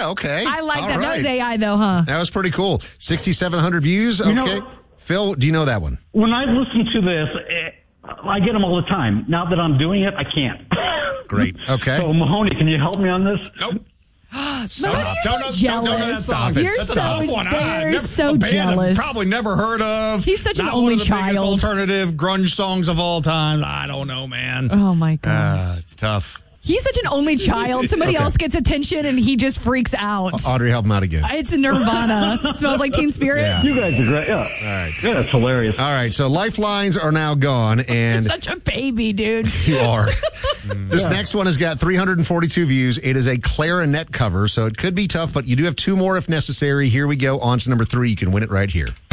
Yeah, okay. I like All that. That right. was AI, though, huh? That was pretty cool. 6,700 views. Okay. Phil, do you know that one? When I listen to this, I get them all the time. Now that I'm doing it, I can't. Great. Okay. So, Mahoney, can you help me on this? Nope. Stop. Don't Jealous. Stop it. You're That's a tough one. You're so a band jealous. I've probably never heard of. He's such an Not only one of the biggest child. alternative grunge songs of all time. I don't know, man. Oh, my God. It's tough. He's such an only child. Somebody else gets attention and he just freaks out. Audrey, help him out again. It's Nirvana. Smells like Teen Spirit. Yeah. You guys are great. Yeah. All right. Yeah, it's hilarious. All right. So lifelines are now gone, and Such a baby, dude. you are. This next one has got 342 views. It is a clarinet cover, so it could be tough, but you do have two more if necessary. Here we go. On to number 3. You can win it right here.